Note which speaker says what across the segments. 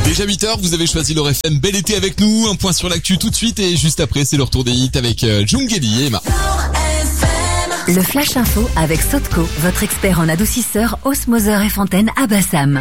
Speaker 1: Déjà 8h, vous avez choisi l'Or FM Bel été avec nous. Un point sur l'actu tout de suite et juste après, c'est le retour des hits avec Djungeli et Emma.
Speaker 2: Le Flash Info avec Sotco, votre expert en adoucisseur, osmoseur et fontaine à Bassam.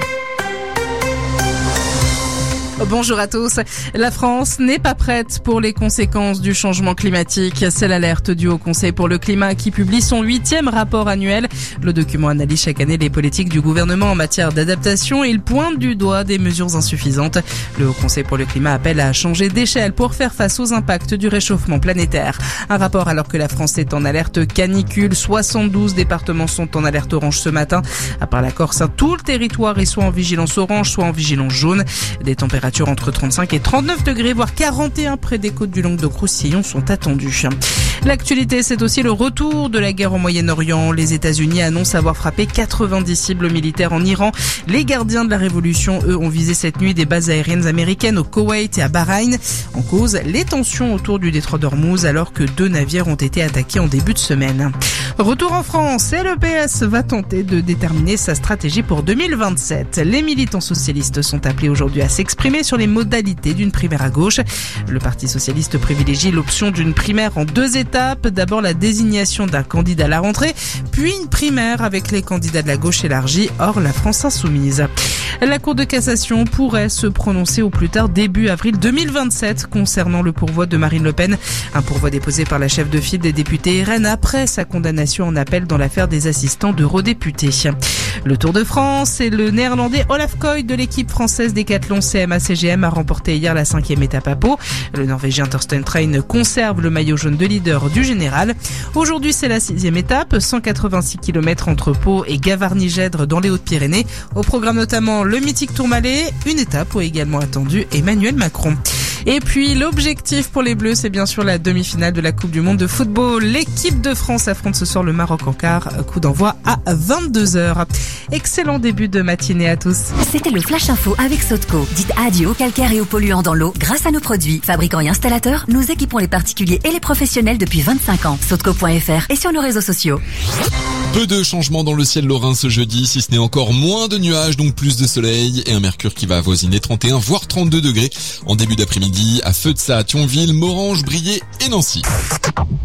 Speaker 3: Bonjour à tous. La France n'est pas prête pour les conséquences du changement climatique. C'est l'alerte du Haut Conseil pour le climat qui publie son 8e rapport annuel. Le document analyse chaque année les politiques du gouvernement en matière d'adaptation et il pointe du doigt des mesures insuffisantes. Le Haut Conseil pour le climat appelle à changer d'échelle pour faire face aux impacts du réchauffement planétaire. Un rapport alors que la France est en alerte canicule. 72 départements sont en alerte orange ce matin. À part la Corse, tout le territoire est soit en vigilance orange, soit en vigilance jaune. Des températures entre 35 et 39 degrés, voire 41 près des côtes du Languedoc-Roussillon sont attendues. L'actualité, c'est aussi le retour de la guerre au Moyen-Orient. Les États-Unis annoncent avoir frappé 90 cibles militaires en Iran. Les gardiens de la révolution, eux, ont visé cette nuit des bases aériennes américaines au Koweït et à Bahreïn. En cause, les tensions autour du détroit d'Ormuz, alors que 2 navires ont été attaqués en début de semaine. Retour en France et le PS va tenter de déterminer sa stratégie pour 2027. Les militants socialistes sont appelés aujourd'hui à s'exprimer sur les modalités d'une primaire à gauche. Le Parti socialiste privilégie l'option d'une primaire en 2 étapes. D'abord la désignation d'un candidat à la rentrée, puis une primaire avec les candidats de la gauche élargie, hors la France insoumise. La Cour de cassation pourrait se prononcer au plus tard début avril 2027 concernant le pourvoi de Marine Le Pen. Un pourvoi déposé par la chef de file des députés RN après sa condamnation en appel dans l'affaire des assistants d'eurodéputés. Le Tour de France et le néerlandais Olaf Koy de l'équipe française décathlon CMA-CGM a remporté hier la 5e étape à Pau. Le Norvégien Torsten Train conserve le maillot jaune de leader du général. Aujourd'hui, c'est la 6e étape, 186 km entre Pau et Gavarnie-Gèdre dans les Hautes-Pyrénées. Au programme notamment le mythique Tourmalet, une étape où est également attendu Emmanuel Macron. Et puis l'objectif pour les Bleus, c'est bien sûr la demi-finale de la Coupe du Monde de football. L'équipe de France affronte ce soir le Maroc en quart. Coup d'envoi à 22h. Excellent début de matinée à tous.
Speaker 2: C'était le Flash Info avec Sotco. Dites adieu aux calcaires et aux polluants dans l'eau grâce à nos produits. Fabricants et installateurs, nous équipons les particuliers et les professionnels depuis 25 ans. Sotco.fr et sur nos réseaux sociaux.
Speaker 1: Peu de changements dans le ciel lorrain ce jeudi, si ce n'est encore moins de nuages, donc plus de soleil et un mercure qui va avoisiner 31 voire 32 degrés en début d'après-midi à Feudsat, Thionville, Morhange, Briey et Nancy.